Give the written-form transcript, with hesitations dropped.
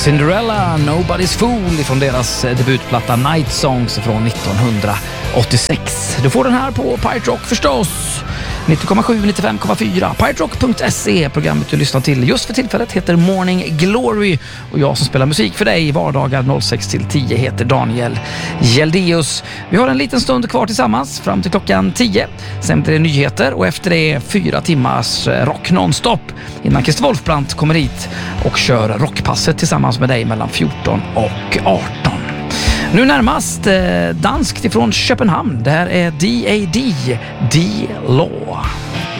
Cinderella, Nobody's Fool från deras debutplatta Night Songs från 1986. Du får den här på Pirate Rock förstås. 90,7, 95,4. PirateRock.se. Programmet du lyssnar till just för tillfället heter Morning Glory. Och jag som spelar musik för dig vardagar 06-10 heter Daniel Geldeus. Vi har en liten stund kvar tillsammans fram till klockan 10. Sen blir det nyheter och efter det 4 timmars rock nonstop innan Christer Wolfbrandt kommer hit och kör rockpasset tillsammans med dig mellan 14 och 18. Nu närmast danskt ifrån Köpenhamn. Det här är D.A.D. D-Law.